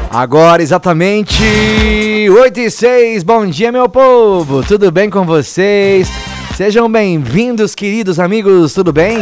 Agora exatamente 8h06, bom dia meu povo, tudo bem com vocês? Sejam bem-vindos, queridos amigos, tudo bem?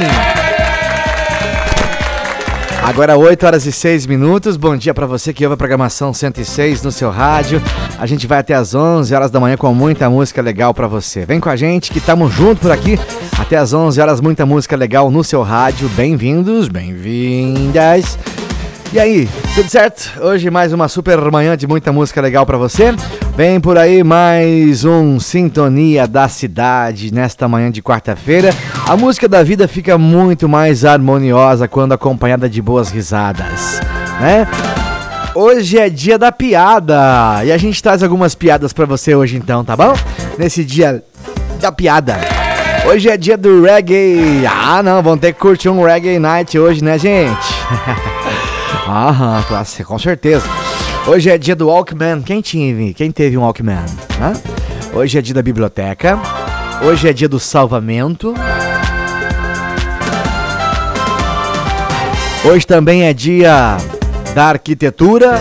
Agora 8h06, bom dia pra você que ouve a programação 106 no seu rádio. A gente vai até às 11 horas da manhã com muita música legal pra você. Vem com a gente que estamos juntos por aqui até às 11 horas, muita música legal no seu rádio. Bem-vindos, bem-vindas. E aí, tudo certo? Hoje mais uma super manhã de muita música legal pra você. Vem por aí mais um Sintonia da Cidade nesta manhã de quarta-feira. A música da vida fica muito mais harmoniosa quando acompanhada de boas risadas, né? Hoje é dia da piada e a gente traz algumas piadas pra você hoje então, tá bom? Nesse dia da piada. Hoje é dia do reggae. Ah, não, vamos ter que curtir um reggae night hoje, né, gente? Aham, com certeza. Hoje é dia do Walkman. Quem teve um Walkman? Né? Hoje é dia da biblioteca. Hoje é dia do salvamento. Hoje também é dia da arquitetura.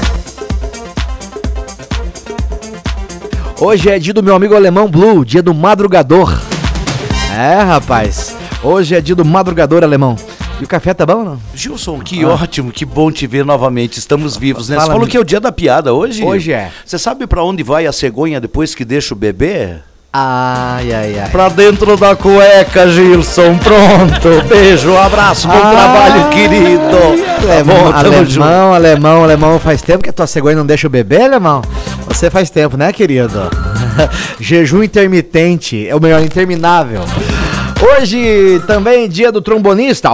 Hoje é dia do meu amigo alemão Blue, dia do madrugador. É, rapaz. Hoje é dia do madrugador alemão. E o café tá bom ou não? Gilson, que ótimo, que bom te ver novamente. Estamos vivos, né? Você falou que é o dia da piada hoje? Hoje é. Você sabe pra onde vai a cegonha depois que deixa o bebê? Ai. Pra dentro da cueca, Gilson. Pronto. Beijo, um abraço, bom trabalho, querido. Alemão. Faz tempo que a tua cegonha não deixa o bebê, alemão? Você faz tempo, né, querido? Jejum intermitente é o melhor, interminável. Hoje também dia do trombonista.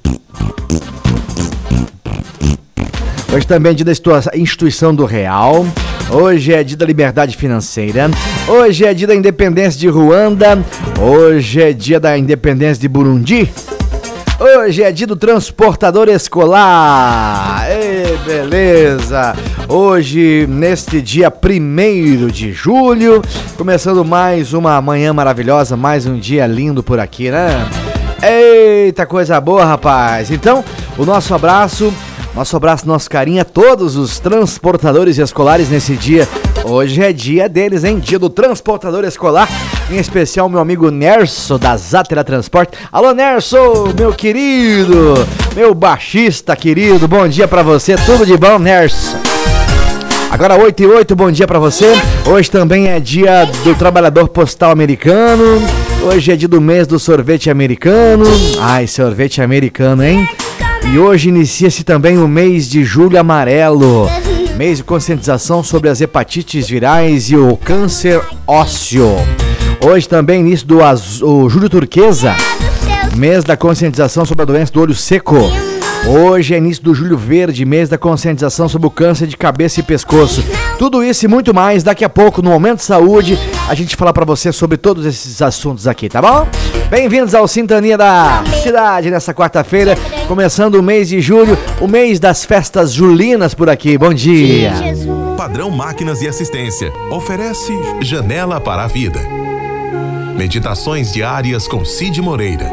Hoje também é dia da instituição do real. Hoje é dia da liberdade financeira. Hoje é dia da independência de Ruanda. Hoje é dia da independência de Burundi. Hoje é dia do transportador escolar. Ei, beleza. Hoje, neste dia 1º de julho, começando mais uma manhã maravilhosa, mais um dia lindo por aqui, né? Eita, coisa boa, rapaz. Então, o nosso abraço, nosso carinho a todos os transportadores escolares nesse dia. Hoje é dia deles, hein? Dia do transportador escolar. Em especial, meu amigo Nerso, da Zátera Transporte. Alô, Nerso, meu querido, meu baixista querido. Bom dia pra você, tudo de bom, Nerso? Agora 8h08, bom dia pra você. Hoje também é dia do trabalhador postal americano. Hoje é dia do mês do sorvete americano. Ai, sorvete americano, hein? E hoje inicia-se também o mês de julho amarelo. Mês de conscientização sobre as hepatites virais e o câncer ósseo. Hoje também início do julho turquesa. Mês da conscientização sobre a doença do olho seco. Hoje é início do Julho Verde, mês da conscientização sobre o câncer de cabeça e pescoço. Tudo isso e muito mais, daqui a pouco, no Momento Saúde, a gente fala pra você sobre todos esses assuntos aqui, tá bom? Bem-vindos ao Sintonia da Cidade, nessa quarta-feira, começando o mês de julho, o mês das festas julinas por aqui. Bom dia! Padrão Máquinas e Assistência oferece Janela para a Vida. Meditações diárias com Cid Moreira.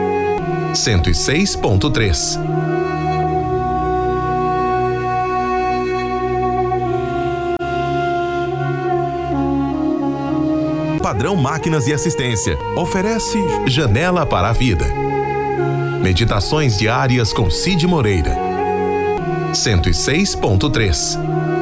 106.3. Padrão Máquinas e Assistência oferece Janela para a Vida. Meditações diárias com Cid Moreira. 106.3.